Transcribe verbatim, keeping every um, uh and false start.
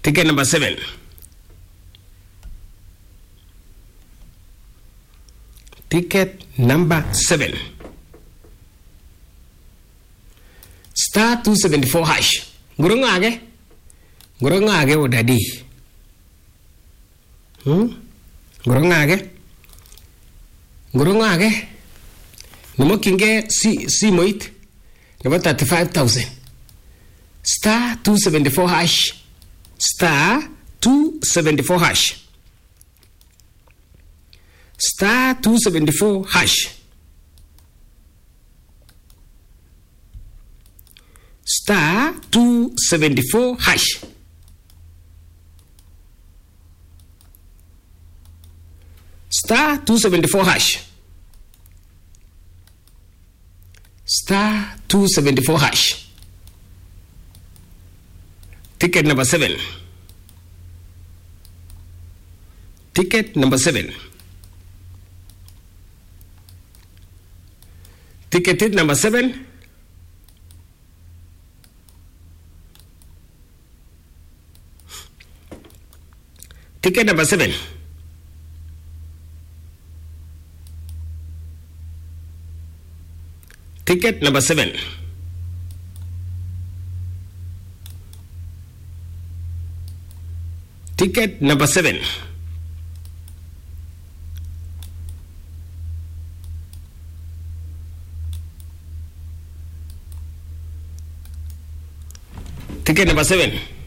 Ticket number seven. Ticket number seven. Star two seventy-four hash. Gurung age? Gurung age o daddy. Hmm? Gurung age? Gurung age? Namo kinge si si moit. Namo thirty-five thousand. Star two seventy-four hash. Star two seventy-four hash. Star two seventy-four hash. Star two seventy-four hash. Star two seventy-four hash. Star two seventy-four hash. Ticket number seven. Ticket number seven. Ticket number seven. Ticket number seven. Ticket number seven. Ticket number seven. Ticket number seven.